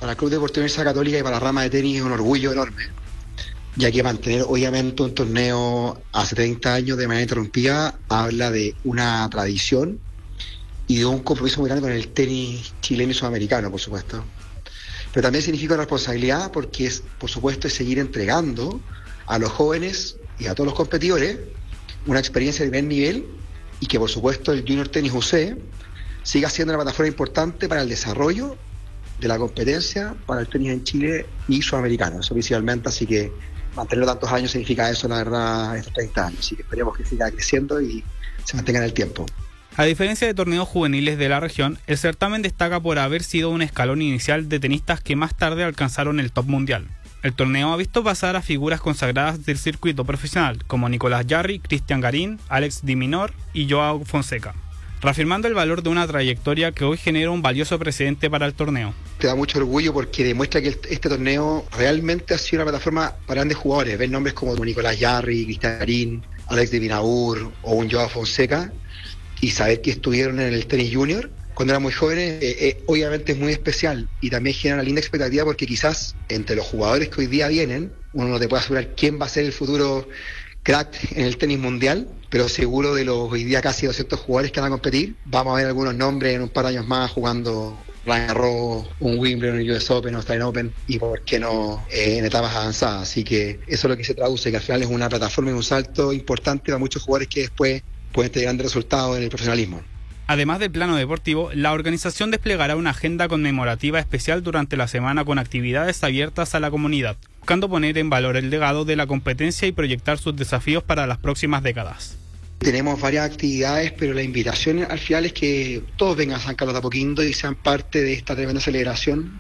para el Club Deportivo Universidad Católica y para la rama de tenis es un orgullo enorme, ya que mantener obviamente un torneo hace 30 años de manera interrumpida habla de una tradición y de un compromiso muy grande con el tenis chileno y sudamericano, por supuesto. Pero también significa una responsabilidad porque es, por supuesto, es seguir entregando a los jóvenes y a todos los competidores una experiencia de primer nivel y que, por supuesto, el Junior Tennis UC siga siendo una plataforma importante para el desarrollo de la competencia para el tenis en Chile y sudamericano. Eso principalmente, así que mantenerlo tantos años significa eso, la verdad, estos 30 años. Así que esperemos que siga creciendo y se mantenga en el tiempo. A diferencia de torneos juveniles de la región, el certamen destaca por haber sido un escalón inicial de tenistas que más tarde alcanzaron el top mundial. El torneo ha visto pasar a figuras consagradas del circuito profesional, como Nicolás Jarry, Cristian Garín, Alex Di Minor y Joao Fonseca, reafirmando el valor de una trayectoria que hoy genera un valioso precedente para el torneo. Te da mucho orgullo porque demuestra que este torneo realmente ha sido una plataforma para grandes jugadores. Ven nombres como Nicolás Jarry, Cristian Garín, Alex Di Minor o un Joao Fonseca, y saber que estuvieron en el tenis junior cuando eran muy jóvenes, obviamente es muy especial y también genera una linda expectativa porque quizás entre los jugadores que hoy día vienen, uno no te puede asegurar quién va a ser el futuro crack en el tenis mundial, pero seguro de los hoy día casi 200 jugadores que van a competir, vamos a ver algunos nombres en un par de años más jugando Roland Garros, un Wimbledon, un US Open, un Australian Open y por qué no en etapas avanzadas. Así que eso es lo que se traduce, que al final es una plataforma y un salto importante para muchos jugadores que después pueden tener grandes resultados en el profesionalismo. Además del plano deportivo, la organización desplegará una agenda conmemorativa especial durante la semana con actividades abiertas a la comunidad, buscando poner en valor el legado de la competencia y proyectar sus desafíos para las próximas décadas. Tenemos varias actividades, pero la invitación al final es que todos vengan a San Carlos de Apoquindo y sean parte de esta tremenda celebración.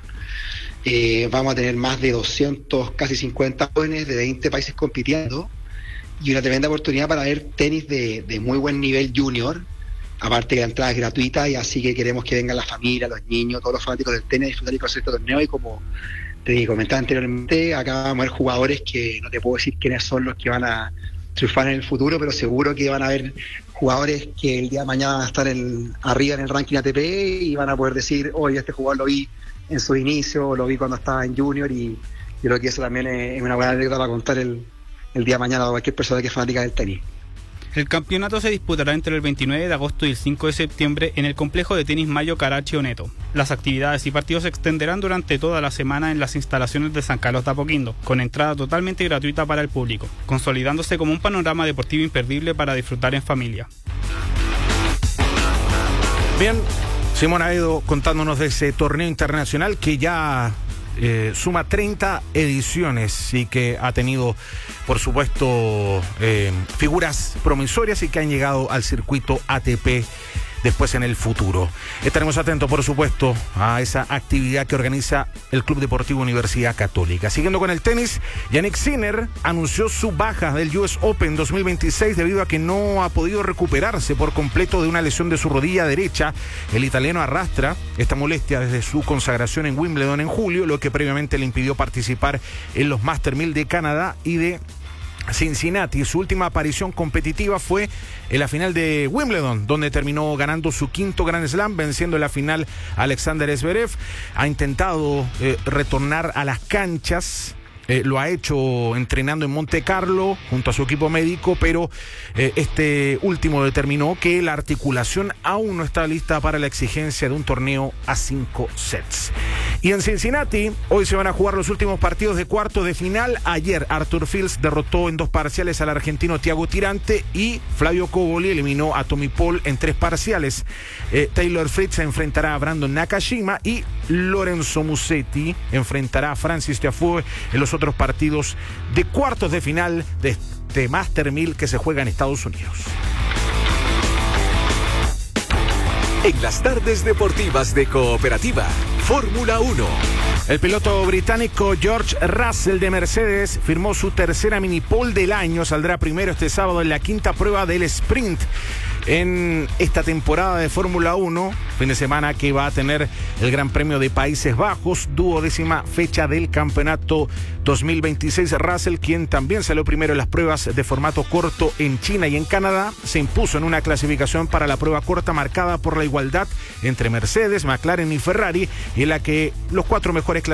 Vamos a tener más de 200, casi 50 jóvenes de 20 países compitiendo y una tremenda oportunidad para ver tenis de muy buen nivel junior. Aparte que la entrada es gratuita y así que queremos que vengan las familias, los niños, todos los fanáticos del tenis a disfrutar y conocer este torneo. Y como te comentaba anteriormente, acá vamos a ver jugadores que no te puedo decir quiénes son los que van a triunfar en el futuro, pero seguro que van a haber jugadores que el día de mañana van a estar arriba en el ranking ATP y van a poder decir, oye, este jugador lo vi en su inicio, lo vi cuando estaba en junior y yo creo que eso también es una buena anécdota para contar el día de mañana a cualquier persona que es fanática del tenis. El campeonato se disputará entre el 29 de agosto y el 5 de septiembre en el complejo de tenis Mayo Carachi Oneto. Las actividades y partidos se extenderán durante toda la semana en las instalaciones de San Carlos de Apoquindo, con entrada totalmente gratuita para el público, consolidándose como un panorama deportivo imperdible para disfrutar en familia. Bien, Simón Aedo contándonos de ese torneo internacional que ya suma 30 ediciones y que ha tenido, por supuesto, figuras promisorias y que han llegado al circuito ATP después en el futuro. Estaremos atentos, por supuesto, a esa actividad que organiza el Club Deportivo Universidad Católica. Siguiendo con el tenis, Jannik Sinner anunció su baja del US Open 2026 debido a que no ha podido recuperarse por completo de una lesión de su rodilla derecha. El italiano arrastra esta molestia desde su consagración en Wimbledon en julio, lo que previamente le impidió participar en los Master 1000 de Canadá y de Cincinnati. Su última aparición competitiva fue en la final de Wimbledon, donde terminó ganando su quinto Grand Slam, venciendo en la final a Alexander Zverev. Ha intentado retornar a las canchas. Lo ha hecho entrenando en Monte Carlo junto a su equipo médico, pero este último determinó que la articulación aún no está lista para la exigencia de un torneo a 5 sets. Y en Cincinnati, hoy se van a jugar los últimos partidos de cuartos de final. Ayer Arthur Fils derrotó en 2 parciales al argentino Thiago Tirante y Flavio Coboli eliminó a Tommy Paul en 3 parciales. Taylor Fritz se enfrentará a Brandon Nakashima y Lorenzo Musetti enfrentará a Francis Tiafoe en los otros partidos de cuartos de final de este Master 1000 que se juega en Estados Unidos. En las tardes deportivas de Cooperativa, Fórmula 1. El piloto británico George Russell de Mercedes firmó su tercera mini pole del año. Saldrá primero este sábado en la quinta prueba del sprint en esta temporada de Fórmula 1, fin de semana que va a tener el Gran Premio de Países Bajos, 12ª fecha del campeonato 2026. Russell, quien también salió primero en las pruebas de formato corto en China y en Canadá, se impuso en una clasificación para la prueba corta marcada por la igualdad entre Mercedes, McLaren y Ferrari, y en la que los 4 mejores